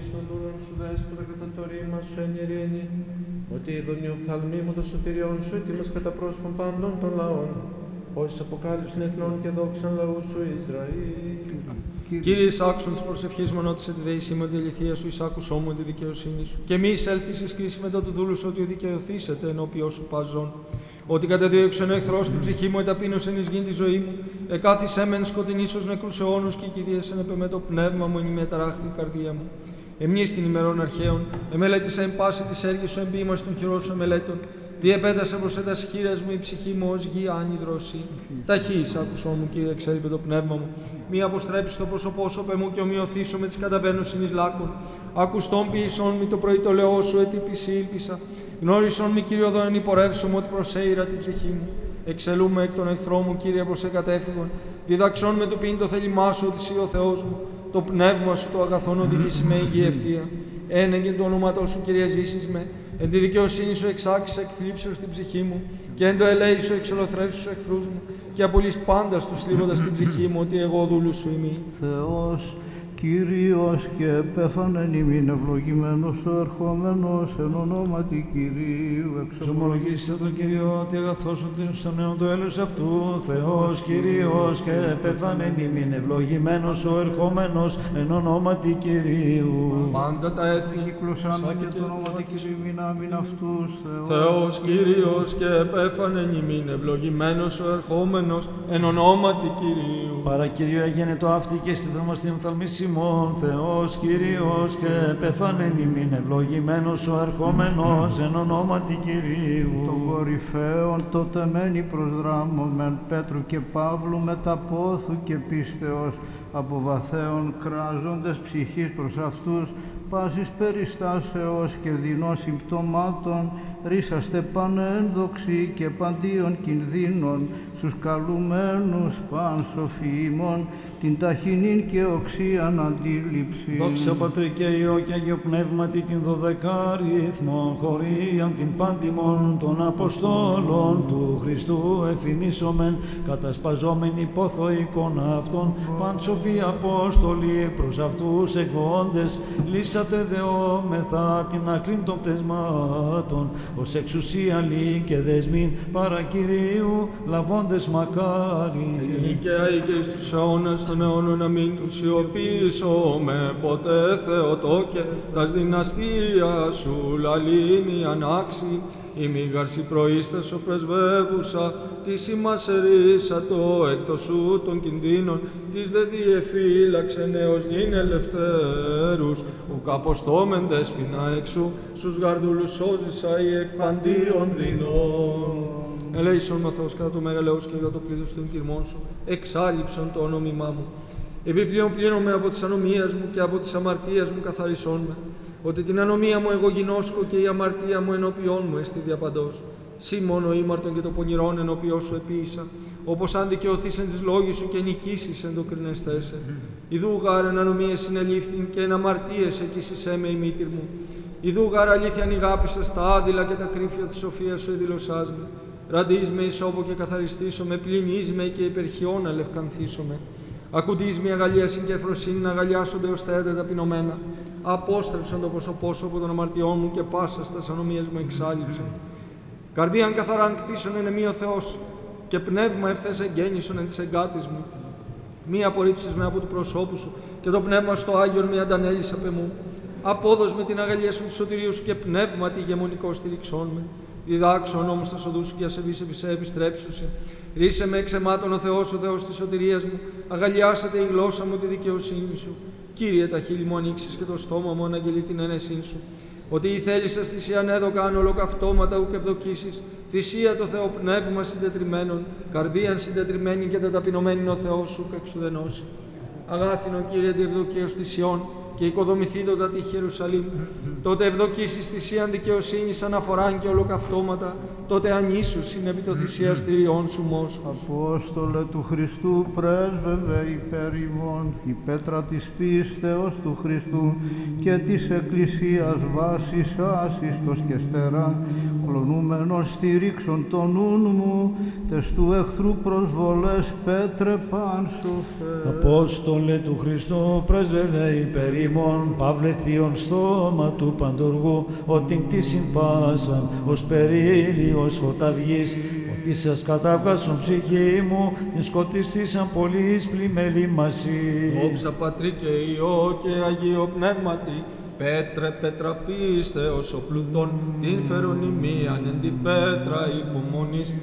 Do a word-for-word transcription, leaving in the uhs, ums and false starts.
των δούλων σου δέσποτα κατά το ρήμα σου εν ειρήνη, ότι η δονιοφθαλμή μου των σωτηριών σου έτοιμας κατά πρόσωπον πάντων των λαών, ως αποκάλυψη εθνών και δόξαν λαού σου Ισραήλ. Κύριε, εισάξον τη προσευχή μου, ενώτησε τη δεήσή μου, τη αληθεία σου, εισάκουσό μου τη δικαιοσύνη σου. Και μη εισέλθει ει κρίση μετά του δούλου, ότι δικαιωθήσετε ενώπιό σου παζών. Ότι κατεδίωξεν ο εχθρός στην ψυχή μου, εταπείνωσεν εις γην τη ζωή μου. Εκάθισέ μεν σκοτεινήσος νεκρούς αιώνους και κηδίεσεν επ' με το πνεύμα μου, εν μεταράχθη η καρδία μου. Εμείς την ημερών αρχαίων, εμελέτησα εν πάση της έργης σου, εμπίημας των χειρών σου εμελέτων. Διεπέτασα προς τας χείρας μου η ψυχή μου ως γη άνυδρος. Ταχύς άκουσό μου, Κύριε, εξέλιπε το πνεύμα μου. Μη αποστρέψει το πρόσωπό σου, μου και ομοιωθήσω με τις καταβαίνουσιν εις λάκων. Ακουστών ποιησών μη το πρωί το λαιό σου, ετύπηση ήλπισα. Γνώρισον μη, Κύριε, οδόν υπορεύσω μου ότι προσέειρα την ψυχή μου. Εξελούμε εκ των εχθρών μου, Κύριε, προς εκατέφυγον. Διδαξών με το ποιήν το θέλημά σου, ότι εσύ ο Θεός μου. Το πνεύμα σου το αγαθόν οδηγήσει με υγιή ευθεία. Ένεγγεν το όνοματό σου, Κύριε, ζήσεις με. Εν τη δικαιοσύνη σου εξάξεις εκθλίψεως στην ψυχή μου, και εν το ελέη σου εξολοθρεύσεις τους εχθρούς μου, και απολύς πάντα στους θλίβοντας την ψυχή μου, ότι εγώ δούλου σου ημί. Θεός, Κύριος και επέφανεν ημίν, ευλογημένος ο ερχόμενος, εν ονόματι Κυρίου εξομολογήστε τον Κύριο, ότι αγαθός ότι στον νέο το έλεος αυτού, Θεός, Κύριος και επέφανεν ημίν, ευλογημένος ο ερχόμενος, εν ονόματι Κυρίου. Πάντα τα έθνη κυκλωσάν και το ονόματι Κυρίου μην άμην αυτούς, Θεός, Κύριος και επέφανεν ημίν, ευλογημένος ο ερχόμενος, εν ονόματι Κυρίου. Παρά Κύριο έγινε το αυτή και στη θαυμαστήν οφθαλμίση ημών, Θεός, Κύριος και επέφανεν ημίν, ευλογημένος ο ερχόμενος, εν ονόματι Κυρίου. Των κορυφαίων τότε μένει προσδράμωμεν Πέτρου και Παύλου μετά πόθου και πίστεως, από βαθέων κράζοντες ψυχής προς αυτούς, πάσης περιστάσεως και δεινών συμπτωμάτων, ρίσαστε πανένδοξοι και παντίων κινδύνων, στους καλουμένους παν σοφήμων, την ταχυνήν και οξίαν αντίληψη. Δόξα Πατρί και Υιό και Αγίο Πνεύματι την δωδεκάριθμον χωρίαν την πάντιμον των Αποστόλων του Χριστού εφημίσομεν, κατασπαζόμενοι υπόθω εικόνα αυτών, παν σοφοί Απόστολοι προς αυτούς εγγόντες, λύσατε δεόμεθα την άκρην των πτεσμάτων, ως εξουσία λύ και δεσμήν παρά Κυρίου λαβώντες μακάρι. Νικαία ήκες τους αιώνας των αιώνων να μην ουσιοποιήσομε ποτέ Θεοτόκε, τας δυναστεία σου λαλήνη ανάξει, η μήγαρση προείστασο πρεσβεύουσα, της ημάς ερίσατο εκτός σου των κινδύνων, της δε διεφύλαξεν έως νυν ελευθέρους, ουκ αποστόμεν δέσποινα εξού, στους γαρδούλους σώζησα η εκ παντίων δεινών. Ελέησον ο Θεός κατά το μεγαλέος και κατά το πλήθος των κυρμών σου, εξάλληψον το όνομά μου. Επιπλέον πλήνομαι από τις ανομίες μου και από τις αμαρτίες μου καθαρισόν με, ότι την ανομία μου εγώ γινώσκω και η αμαρτία μου ενώπιόν μου εστι διαπαντός. Σύ μόνο ήμαρτον και το πονηρόν ενώπιό σου επίησα, όπως αν δικαιωθείς εν τις λόγοι σου και νικήσεις εν το κρινεστέσαι. Ιδού γάρ εν ανομίες συνελήφθην και εν αμαρτίες εκείσισέ με η μήτηρ μου. Ιδού γάρ αλήθειαν ηγάπησας τα άδειλα και τα κρύφια της σοφίας σου εδηλωσάς με. Ραντείς με ισόπο και καθαριστήσω με, πλυνείς με και υπερχιών αλευκανθήσω με. Ακουντείς με αγαλίασιν και εφροσύνη να αγαλιάσονται ως τα έτα ταπεινωμένα. Απόστρεψαν το πρόσωπό σου από των αμαρτιών μου και πάσα στα ανομίες μου εξάλληψαν. Καρδίαν καθαράν κτίσον εν εμεί ο Θεός και πνεύμα ευθές εγγέννησον εν της εγκάτης μου. Μη απορρίψεις με από του προσώπου σου και το πνεύμα στο Άγιον μη αντανέλεις απ' εμού. Απόδος με την αγαλία σου του σωτηρίου σου και πνεύμα τη ηγεμονικό στηριξών με. Διδάξον όμως τα σοδού σου και ασεβείς επί σε επιστρέψουσι. Ρίσε με εξαιμάτων ο Θεός, ο Θεός της σωτηρίας μου, αγαλιάσατε η γλώσσα μου τη δικαιοσύνη σου. Κύριε, τα χείλη μου ανοίξεις και το στόμα μου αναγγελεί την ένεσή σου. Ότι η θέλησας θυσίαν έδωκα αν ολοκαυτώματα ουκ ευδοκίσεις, θυσία το Θεό πνεύμα συντετριμένων, καρδίαν συντετριμένη και ταπεινωμένη ο Θεός σου κεξουδενώσει. Αγάθινο Κύριε, τη ευδοκίως θυσιών και οικοδομηθήτωτα τη Ιερουσαλήμ. Τότε ευδοκίσεις θυσίαν δικαιοσύνης αναφοράν και ολοκαυτώματα, τότε ανήσους είναι επί το θυσιαστηριών σου μόσχος. Απόστολε του Χριστού, πρέσβευε υπέρ ημών, η πέτρα της πίστεως του Χριστού και της Εκκλησίας βάσης άσυστος και στερά, κλονούμενος στηρίξον τον νουν μου, τες του εχθρού προσβολές πέτρε παν σοφέ. Απόστολε του Χριστού, πρέσβευε υπέρ ημών, Παύλε θείον στόμα του παντοργού, ότι κτήσιν πάσαν, ως περίλιος φωταυγής, ότι σας κατάβγασον ψυχή μου, την σκοτιστήσαν πολλής πλημελήμασι. Δόξα Πατρί και Υιό και Αγίο Πνεύματι, Πέτρε, πέτρα πίστεως ο πλουτών, την φερονιμίαν εν την πέτρα υπομονής,